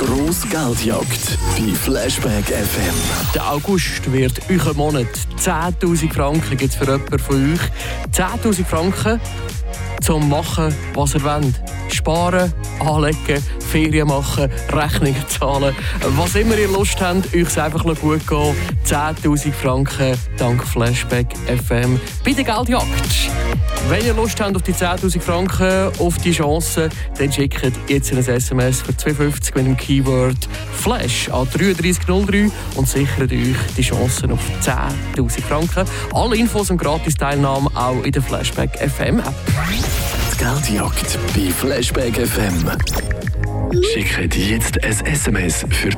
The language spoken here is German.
grosse Geldjagd bei Flashback FM. Der August wird euer Monat. 10'000 Franken gibt es für jemanden von euch. 10'000 Franken zum machen, was ihr wollt. Sparen, anlegen, Ferien machen, Rechnungen zahlen. Was immer ihr Lust habt, euch es einfach gut gehen. 10'000 Franken dank Flashback FM bei der Geldjagd. Wenn ihr Lust habt auf die 10'000 Franken, auf die Chance, dann schickt jetzt ein SMS für 2,50 mit dem Keyword Flash an 3303 und sichert euch die Chancen auf 10'000 Franken. Alle Infos und Gratis-Teilnahme auch in der Flashback FM App. Die Geldjagd bei Flashback FM. Schickt jetzt ein SMS für